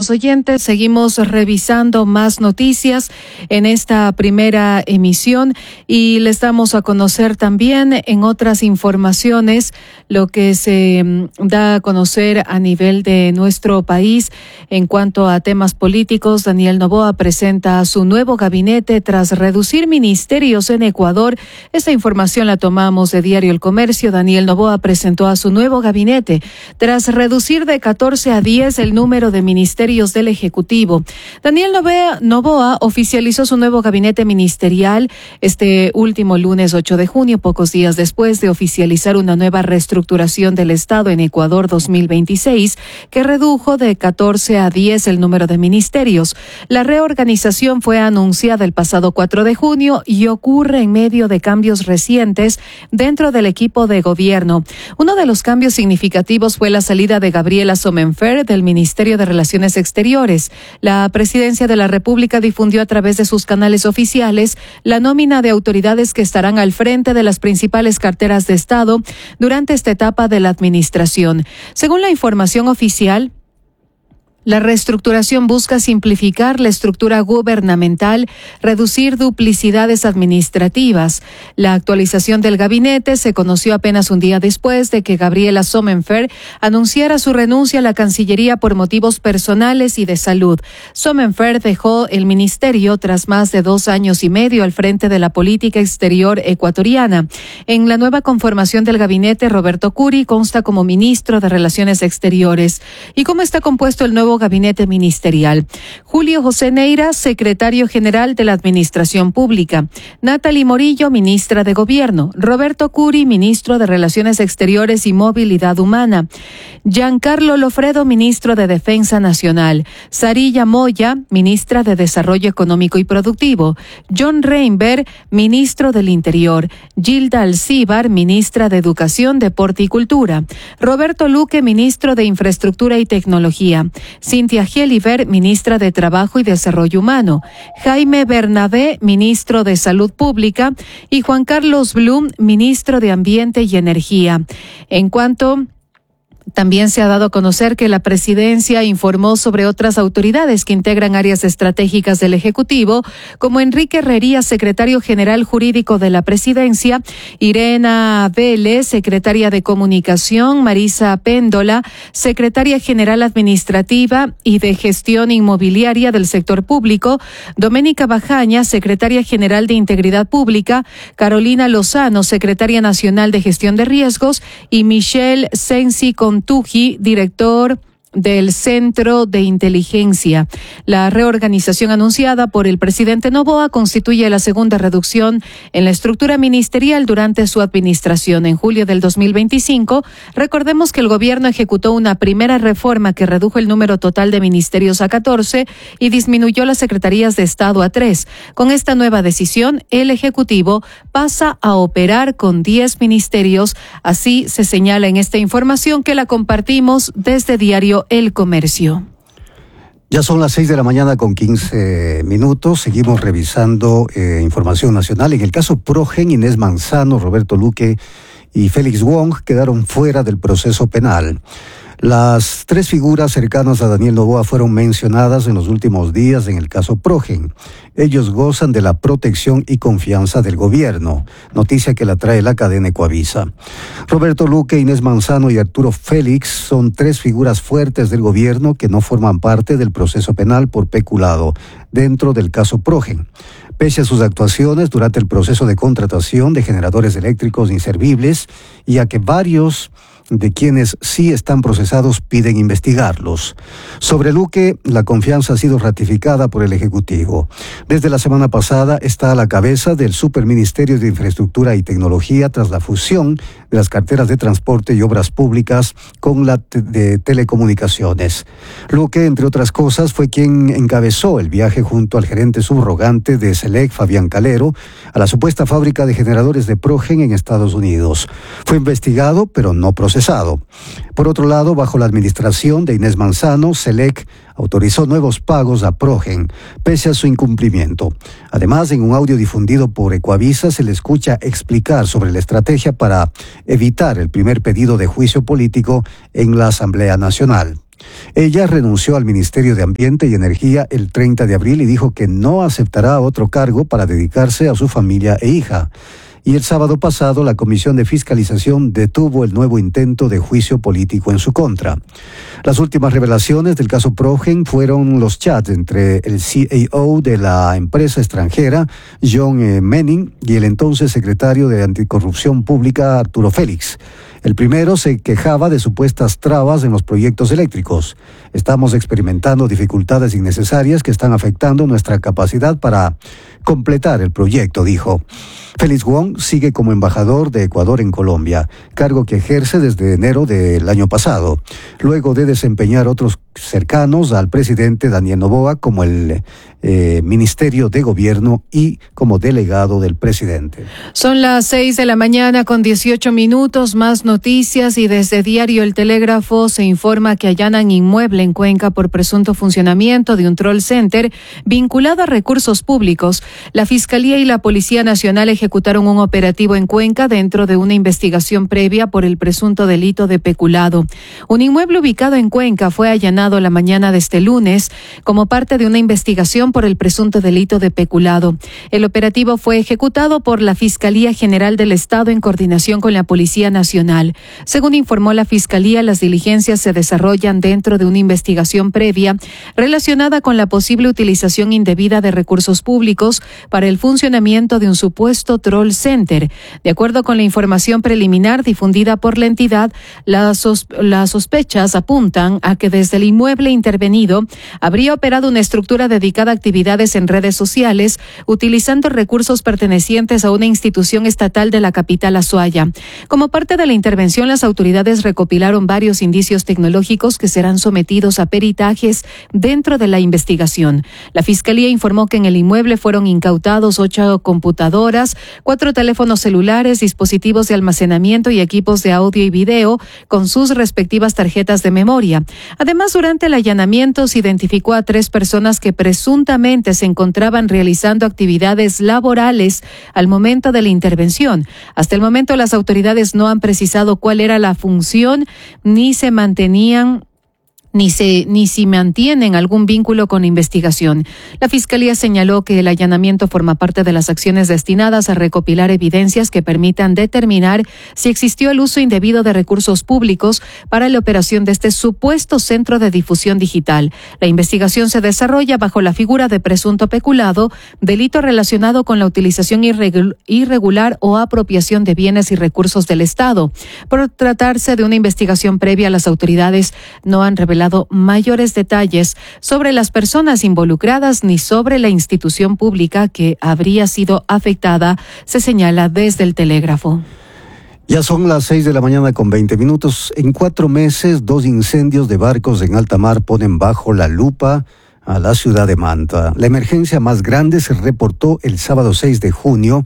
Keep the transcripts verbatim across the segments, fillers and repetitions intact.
estimados oyentes. Seguimos revisando más noticias en esta primera emisión y les damos a conocer también en otras informaciones lo que se da a conocer a nivel de nuestro país en cuanto a temas políticos. Daniel Noboa presenta su nuevo gabinete tras reducir ministerios en Ecuador. Esta información la tomamos de Diario El Comercio. Daniel Noboa presentó a su nuevo gabinete tras reducir de catorce a diez el número de ministerios del Ejecutivo. Daniel Noboa, Noboa oficializó su nuevo gabinete ministerial este último lunes ocho de junio, pocos días después de oficializar una nueva reestructuración del Estado en Ecuador dos mil veintiséis, que redujo de catorce a diez el número de ministerios. La reorganización fue anunciada el pasado cuatro de junio y ocurre en medio de cambios recientes dentro del equipo de gobierno. Uno de los cambios significativos fue la salida de Gabriela Sommenfeld del Ministerio de Relaciones Exteriores. La Presidencia de la República difundió a través de sus canales oficiales la nómina de autoridades que estarán al frente de las principales carteras de Estado durante esta etapa de la administración. Según la información oficial, la reestructuración busca simplificar la estructura gubernamental, reducir duplicidades administrativas. La actualización del gabinete se conoció apenas un día después de que Gabriela Sommenfeld anunciara su renuncia a la Cancillería por motivos personales y de salud. Sommenfeld dejó el ministerio tras más de dos años y medio al frente de la política exterior ecuatoriana. En la nueva conformación del gabinete, Roberto Curi consta como ministro de Relaciones Exteriores. ¿Y cómo está compuesto el nuevo gabinete ministerial? Julio José Neira, secretario general de la Administración Pública. Natalie Morillo, ministra de Gobierno. Roberto Curi, ministro de Relaciones Exteriores y Movilidad Humana. Giancarlo Lofredo, ministro de Defensa Nacional. Sarilla Moya, ministra de Desarrollo Económico y Productivo. John Reinberg, ministro del Interior. Gilda Alcíbar, ministra de Educación, Deporte y Cultura. Roberto Luque, ministro de Infraestructura y Tecnología. Cintia Gieliver, ministra de Trabajo y Desarrollo Humano. Jaime Bernabé, ministro de Salud Pública. Y Juan Carlos Blum, ministro de Ambiente y Energía. En cuanto... También se ha dado a conocer que la presidencia informó sobre otras autoridades que integran áreas estratégicas del Ejecutivo, como Enrique Herrería, secretario general jurídico de la presidencia, Irena Vélez, secretaria de Comunicación, Marisa Péndola, secretaria general administrativa y de Gestión Inmobiliaria del sector público, Doménica Bajaña, secretaria general de Integridad Pública, Carolina Lozano, secretaria nacional de Gestión de Riesgos, y Michelle Sensi Contuji, director del Centro de Inteligencia. La reorganización anunciada por el presidente Noboa constituye la segunda reducción en la estructura ministerial durante su administración. En julio del dos mil veinticinco, recordemos que el gobierno ejecutó una primera reforma que redujo el número total de ministerios a catorce y disminuyó las secretarías de Estado a tres. Con esta nueva decisión, el Ejecutivo pasa a operar con diez ministerios. Así se señala en esta información que la compartimos desde Diario El Comercio. Ya son las seis de la mañana con quince minutos. Seguimos revisando eh, información nacional. En el caso Progen, Inés Manzano, Roberto Luque y Félix Wong quedaron fuera del proceso penal. Las tres figuras cercanas a Daniel Noboa fueron mencionadas en los últimos días en el caso Progen. Ellos gozan de la protección y confianza del gobierno, noticia que la trae la cadena Ecoavisa. Roberto Luque, Inés Manzano y Arturo Félix son tres figuras fuertes del gobierno que no forman parte del proceso penal por peculado dentro del caso Progen. Pese a sus actuaciones durante el proceso de contratación de generadores eléctricos inservibles y a que varios de quienes sí están procesados piden investigarlos. Sobre Luque, la confianza ha sido ratificada por el Ejecutivo. Desde la semana pasada está a la cabeza del Superministerio de Infraestructura y Tecnología tras la fusión de las carteras de Transporte y Obras Públicas con la te- de Telecomunicaciones. Luque, entre otras cosas, fue quien encabezó el viaje junto al gerente subrogante de SELEC, Fabián Calero, a la supuesta fábrica de generadores de Progen en Estados Unidos. Fue investigado, pero no procesado. Por otro lado, bajo la administración de Inés Manzano, SELEC autorizó nuevos pagos a Progen, pese a su incumplimiento. Además, en un audio difundido por Ecuavisa se le escucha explicar sobre la estrategia para evitar el primer pedido de juicio político en la Asamblea Nacional. Ella renunció al Ministerio de Ambiente y Energía el treinta de abril y dijo que no aceptará otro cargo para dedicarse a su familia e hija. Y el sábado pasado, la Comisión de Fiscalización detuvo el nuevo intento de juicio político en su contra. Las últimas revelaciones del caso Progen fueron los chats entre el C E O de la empresa extranjera, John Menning, y el entonces secretario de Anticorrupción Pública, Arturo Félix. El primero se quejaba de supuestas trabas en los proyectos eléctricos. Estamos experimentando dificultades innecesarias que están afectando nuestra capacidad para completar el proyecto, dijo. Félix Wong sigue como embajador de Ecuador en Colombia, cargo que ejerce desde enero del año pasado, luego de desempeñar otros cercanos al presidente Daniel Noboa como el eh, Ministerio de Gobierno y como delegado del presidente. Son las seis de la mañana con dieciocho minutos, más noticias, y desde Diario El Telégrafo se informa que allanan inmueble en Cuenca por presunto funcionamiento de un troll center vinculado a recursos públicos. La Fiscalía y la Policía Nacional ejecutaron un operativo en Cuenca dentro de una investigación previa por el presunto delito de peculado. Un inmueble ubicado en Cuenca fue allanado la mañana de este lunes como parte de una investigación por el presunto delito de peculado. El operativo fue ejecutado por la Fiscalía General del Estado en coordinación con la Policía Nacional. Según informó la Fiscalía, las diligencias se desarrollan dentro de una investigación previa relacionada con la posible utilización indebida de recursos públicos para el funcionamiento de un supuesto troll center. De acuerdo con la información preliminar difundida por la entidad, las, sos- las sospechas apuntan a que desde el inmueble intervenido habría operado una estructura dedicada a actividades en redes sociales, utilizando recursos pertenecientes a una institución estatal de la capital Azuaya. Como parte de la intervención, las autoridades recopilaron varios indicios tecnológicos que serán sometidos a peritajes dentro de la investigación. La Fiscalía informó que en el inmueble fueron incautados ocho computadoras, cuatro teléfonos celulares, dispositivos de almacenamiento y equipos de audio y video con sus respectivas tarjetas de memoria. Además, durante el allanamiento se identificó a tres personas que presuntamente se encontraban realizando actividades laborales al momento de la intervención. Hasta el momento, las autoridades no han precisado cuál era la función ni se mantenían Ni, se, ni si mantienen algún vínculo con la investigación. La Fiscalía señaló que el allanamiento forma parte de las acciones destinadas a recopilar evidencias que permitan determinar si existió el uso indebido de recursos públicos para la operación de este supuesto centro de difusión digital. La investigación se desarrolla bajo la figura de presunto peculado, delito relacionado con la utilización irregular o apropiación de bienes y recursos del Estado. Por tratarse de una investigación previa, las autoridades no han revelado mayores detalles sobre las personas involucradas ni sobre la institución pública que habría sido afectada, se señala desde el Telégrafo. Ya son las seis de la mañana con veinte minutos. En cuatro meses, dos incendios de barcos en alta mar ponen bajo la lupa a la ciudad de Manta. La emergencia más grande se reportó el sábado seis de junio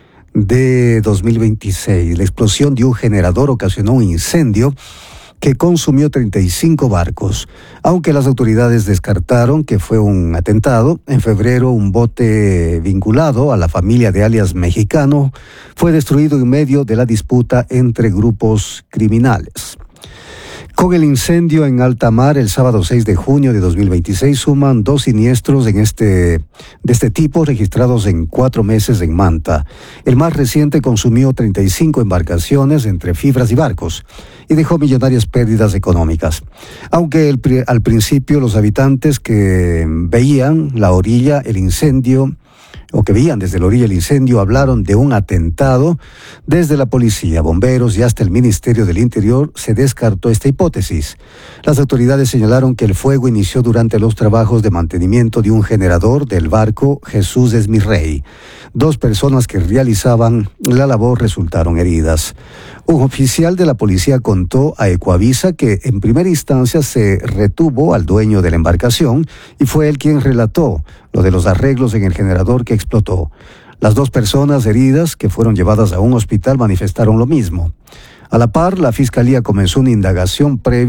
de dos mil veintiséis. La explosión de un generador ocasionó un incendio que consumió treinta y cinco barcos. Aunque las autoridades descartaron que fue un atentado, en febrero un bote vinculado a la familia de alias Mexicano fue destruido en medio de la disputa entre grupos criminales. Con el incendio en alta mar el sábado seis de junio de dos mil veintiséis suman dos siniestros en este, de este tipo registrados en cuatro meses en Manta. El más reciente consumió treinta y cinco embarcaciones entre fibras y barcos y dejó millonarias pérdidas económicas. Aunque el, al principio los habitantes que veían la orilla, el incendio, o que veían desde la orilla el incendio, hablaron de un atentado, desde la policía, bomberos y hasta el Ministerio del Interior se descartó esta hipótesis. Las autoridades señalaron que el fuego inició durante los trabajos de mantenimiento de un generador del barco Jesús es mi rey. Dos personas que realizaban la labor resultaron heridas. Un oficial de la policía contó a Ecuavisa que en primera instancia se retuvo al dueño de la embarcación y fue él quien relató lo de los arreglos en el generador que explotó. Las dos personas heridas que fueron llevadas a un hospital manifestaron lo mismo. A la par, la Fiscalía comenzó una indagación previa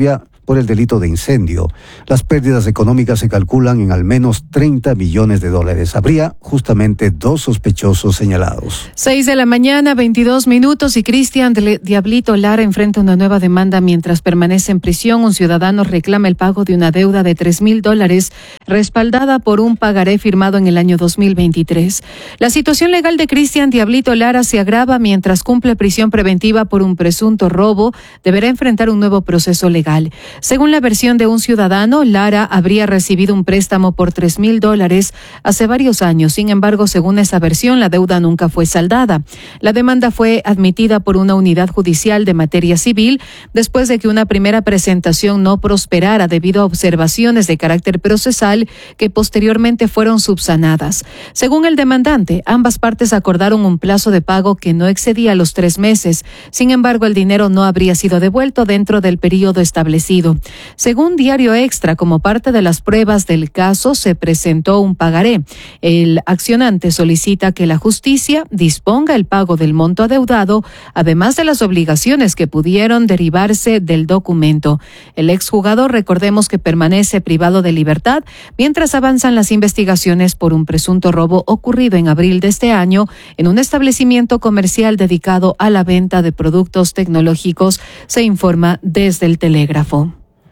por el delito de incendio. Las pérdidas económicas se calculan en al menos treinta millones de dólares. Habría justamente dos sospechosos señalados. Seis de la mañana, veintidós minutos, y Cristian Diablito Lara enfrenta una nueva demanda mientras permanece en prisión. Un ciudadano reclama el pago de una deuda de tres mil dólares respaldada por un pagaré firmado en el año dos mil veintitrés. La situación legal de Cristian Diablito Lara se agrava mientras cumple prisión preventiva por un presunto robo. Deberá enfrentar un nuevo proceso legal. Según la versión de un ciudadano, Lara habría recibido un préstamo por tres mil dólares hace varios años. Sin embargo, según esa versión, la deuda nunca fue saldada. La demanda fue admitida por una unidad judicial de materia civil después de que una primera presentación no prosperara debido a observaciones de carácter procesal que posteriormente fueron subsanadas. Según el demandante, ambas partes acordaron un plazo de pago que no excedía los tres meses. Sin embargo, el dinero no habría sido devuelto dentro del periodo establecido. Según Diario Extra, como parte de las pruebas del caso, se presentó un pagaré. El accionante solicita que la justicia disponga el pago del monto adeudado, además de las obligaciones que pudieron derivarse del documento. El exjugador, recordemos que permanece privado de libertad mientras avanzan las investigaciones por un presunto robo ocurrido en abril de este año en un establecimiento comercial dedicado a la venta de productos tecnológicos, se informa desde el Telégrafo.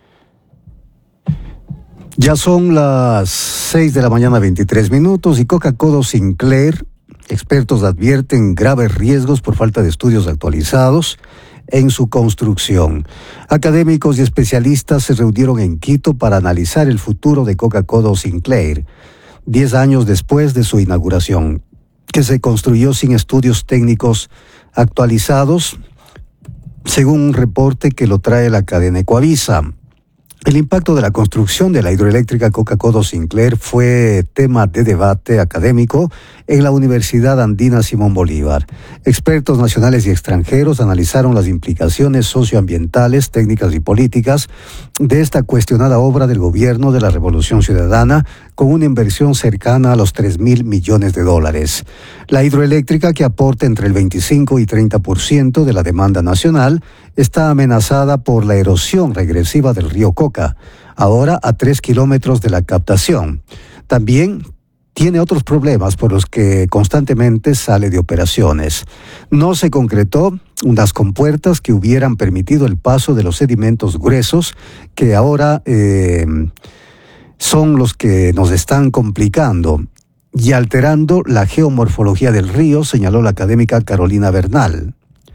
Ya son las seis de la mañana, veintitrés minutos, y Coca-Cola Sinclair, expertos advierten graves riesgos por falta de estudios actualizados en su construcción. Académicos y especialistas se reunieron en Quito para analizar el futuro de Coca-Cola Sinclair, diez años después de su inauguración, que se construyó sin estudios técnicos actualizados, según un reporte que lo trae la cadena Ecoavisa. El impacto de la construcción de la hidroeléctrica Coca-Cola Sinclair fue tema de debate académico en la Universidad Andina Simón Bolívar. Expertos nacionales y extranjeros analizaron las implicaciones socioambientales, técnicas y políticas de esta cuestionada obra del gobierno de la Revolución Ciudadana, con una inversión cercana a los tres mil millones de dólares. La hidroeléctrica, que aporta entre el veinticinco y treinta por ciento de la demanda nacional, está amenazada por la erosión regresiva del río Coca, ahora a tres kilómetros de la captación. También tiene otros problemas por los que constantemente sale de operaciones. No se concretó unas compuertas que hubieran permitido el paso de los sedimentos gruesos que ahora eh, son los que nos están complicando y alterando la geomorfología del río, señaló la académica Carolina Bernal.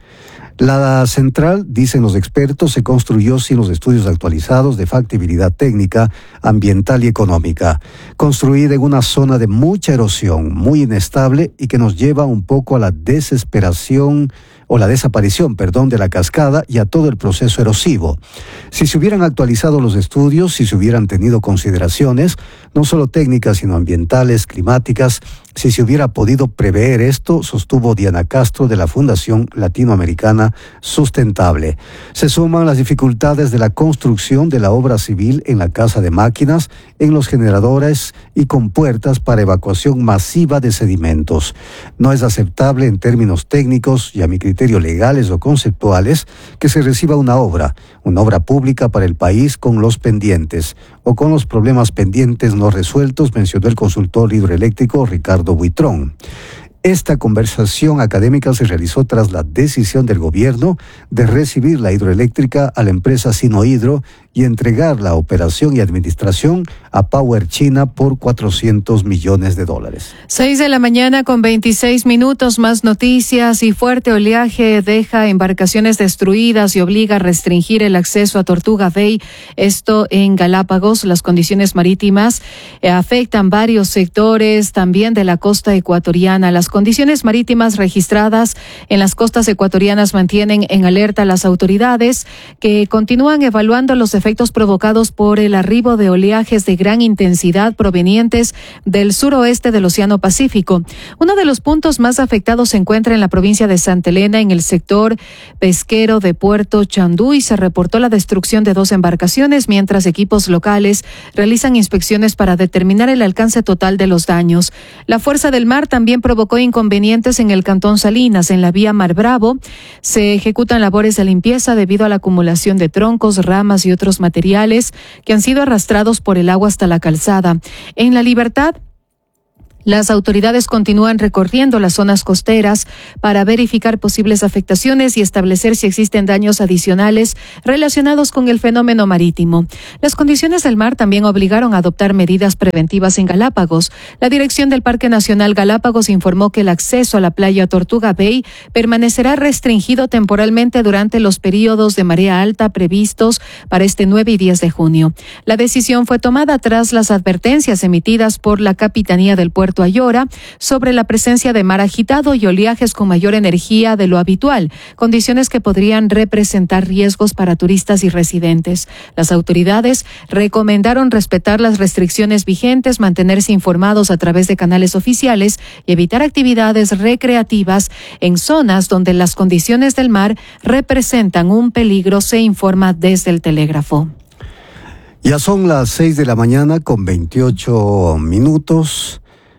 La central, dicen los expertos, se construyó sin los estudios actualizados de factibilidad técnica, ambiental y económica, construida en una zona de mucha erosión, muy inestable y que nos lleva un poco a la desesperación o la desaparición, perdón, de la cascada y a todo el proceso erosivo. Si se hubieran actualizado los estudios, si se hubieran tenido consideraciones, no solo técnicas, sino ambientales, climáticas, si se hubiera podido prever esto, sostuvo Diana Castro de la Fundación Latinoamericana Sustentable. Se suman las dificultades de la construcción de la obra civil en la Casa de Máquinas, en los generadores y compuertas para evacuación masiva de sedimentos. No es aceptable en términos técnicos y a mi criterio legales o conceptuales que se reciba una obra, una obra pública para el país con los pendientes o con los problemas pendientes no resueltos, mencionó el consultor hidroeléctrico Ricardo Buitrón. Esta conversación académica se realizó tras la decisión del gobierno de recibir la hidroeléctrica a la empresa Sinohidro y entregar la operación y administración a Power China por cuatrocientos millones de dólares. Seis de la mañana con veintiséis minutos, más noticias. Y fuerte oleaje deja embarcaciones destruidas y obliga a restringir el acceso a Tortuga Bay. Esto en Galápagos. Las condiciones marítimas eh, afectan varios sectores también de la costa ecuatoriana. Las condiciones marítimas registradas en las costas ecuatorianas mantienen en alerta a las autoridades, que continúan evaluando los efectos provocados por el arribo de oleajes de gran intensidad provenientes del suroeste del Océano Pacífico. Uno de los puntos más afectados se encuentra en la provincia de Santa Elena, en el sector pesquero de Puerto Chandú, y se reportó la destrucción de dos embarcaciones, mientras equipos locales realizan inspecciones para determinar el alcance total de los daños. La fuerza del mar también provocó inconvenientes en el cantón Salinas. En la vía Mar Bravo se ejecutan labores de limpieza debido a la acumulación de troncos, ramas y otros los materiales que han sido arrastrados por el agua hasta la calzada. En La Libertad, las autoridades continúan recorriendo las zonas costeras para verificar posibles afectaciones y establecer si existen daños adicionales relacionados con el fenómeno marítimo. Las condiciones del mar también obligaron a adoptar medidas preventivas en Galápagos. La dirección del Parque Nacional Galápagos informó que el acceso a la playa Tortuga Bay permanecerá restringido temporalmente durante los periodos de marea alta previstos para este nueve y diez de junio. La decisión fue tomada tras las advertencias emitidas por la Capitanía del Puerto Ayora sobre la presencia de mar agitado y oleajes con mayor energía de lo habitual, condiciones que podrían representar riesgos para turistas y residentes. Las autoridades recomendaron respetar las restricciones vigentes, mantenerse informados a través de canales oficiales y evitar actividades recreativas en zonas donde las condiciones del mar representan un peligro, se informa desde el telégrafo. Ya son las seis de la mañana con veintiocho minutos.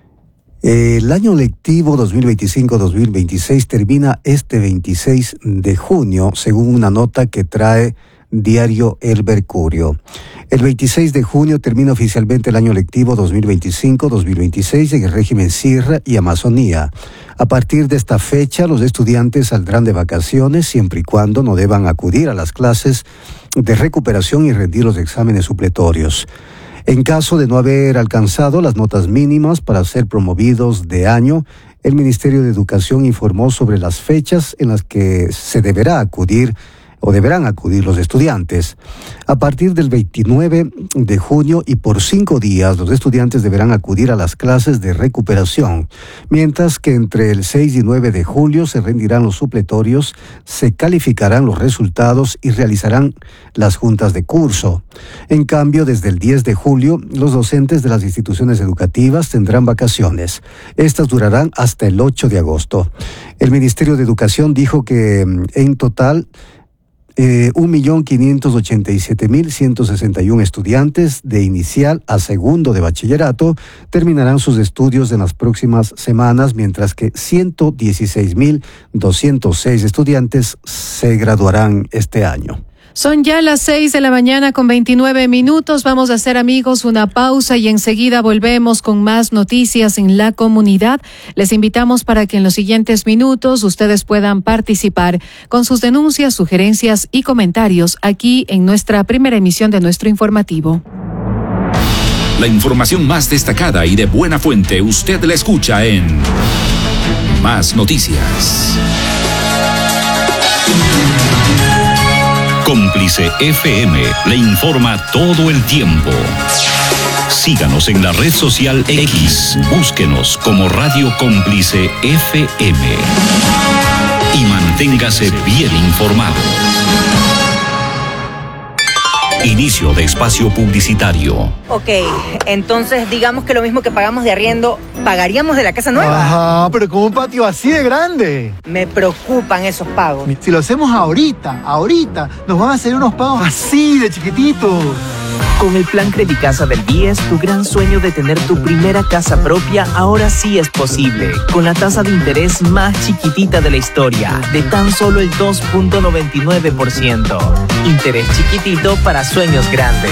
El año lectivo dos mil veinticinco dos mil veintiséis termina este veintiséis de junio, según una nota que trae Diario El Mercurio. El veintiséis de junio termina oficialmente el año lectivo dos mil veinticinco dos mil veintiséis en el régimen Sierra y Amazonía. A partir de esta fecha, los estudiantes saldrán de vacaciones siempre y cuando no deban acudir a las clases de recuperación y rendir los exámenes supletorios. En caso de no haber alcanzado las notas mínimas para ser promovidos de año, el Ministerio de Educación informó sobre las fechas en las que se deberá acudir o deberán acudir los estudiantes. A partir del veintinueve de junio y por cinco días, los estudiantes deberán acudir a las clases de recuperación, mientras que entre el seis y nueve de julio se rendirán los supletorios, se calificarán los resultados y realizarán las juntas de curso. En cambio, desde el diez de julio, los docentes de las instituciones educativas tendrán vacaciones. Estas durarán hasta el ocho de agosto. El Ministerio de Educación dijo que en total Eh, un millón quinientos ochenta y siete mil ciento sesenta y uno estudiantes de inicial a segundo de bachillerato terminarán sus estudios en las próximas semanas, mientras que ciento dieciséis mil doscientos seis estudiantes se graduarán este año. Son ya las seis de la mañana con veintinueve minutos. Vamos a hacer, amigos, una pausa y enseguida volvemos con más noticias en la comunidad. Les invitamos para que en los siguientes minutos ustedes puedan participar con sus denuncias, sugerencias y comentarios aquí en nuestra primera emisión de nuestro informativo. La información más destacada y de buena fuente usted la escucha en Más Noticias. Cómplice F M le informa todo el tiempo. Síganos en la red social X, búsquenos como Radio Cómplice F M y manténgase bien informado. Inicio de espacio publicitario. Ok, entonces digamos que lo mismo que pagamos de arriendo, ¿pagaríamos de la casa nueva? Ajá, pero con un patio así de grande. Me preocupan esos pagos. Si lo hacemos ahorita, ahorita, nos van a hacer unos pagos así de chiquititos. Con el plan Credicasa del B I E S, tu gran sueño de tener tu primera casa propia ahora sí es posible. Con la tasa de interés más chiquitita de la historia, de tan solo el dos punto noventa y nueve por ciento. Interés chiquitito para sueños grandes.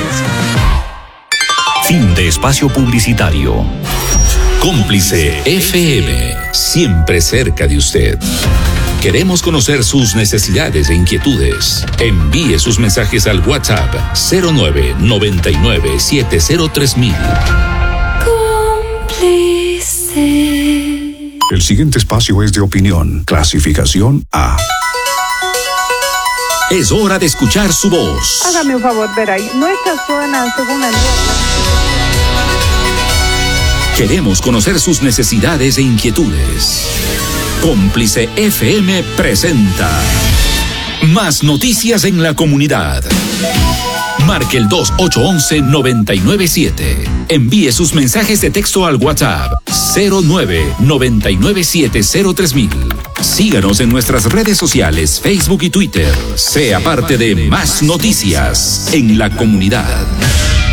Fin de espacio publicitario. Cómplice F M, siempre cerca de usted. Queremos conocer sus necesidades e inquietudes. Envíe sus mensajes al WhatsApp cero nueve nueve nueve siete cero tres mil. Cómplice. El siguiente espacio es de opinión. Clasificación A. Es hora de escuchar su voz. Hágame un favor, Veray. Nuestra zona, según el... Queremos conocer sus necesidades e inquietudes. Cómplice F M presenta Más Noticias en la Comunidad. Marque el dos ocho uno uno nueve nueve siete. Envíe sus mensajes de texto al WhatsApp cero nueve nueve nueve siete cero tres mil. Síganos en nuestras redes sociales, Facebook y Twitter. Sea parte de Más Noticias en la Comunidad.